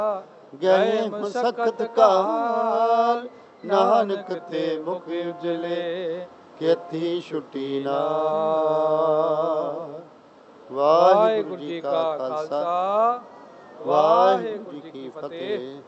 ਗਏ ਮਸਕਤ ਕਾਲ, ਨਾਨਕ ਤੇ ਮੁਖ ਉਜਲੇ, ਕੇਤੀ ਛੁੱਟੀ ਨਾਲ। ਵਾਹਿਗੁਰੂ ਜੀ ਕਾ ਖਾਲਸਾ, ਵਾਹਿਗੁਰੂ ਜੀ ਕੀ ਫਤਿਹ।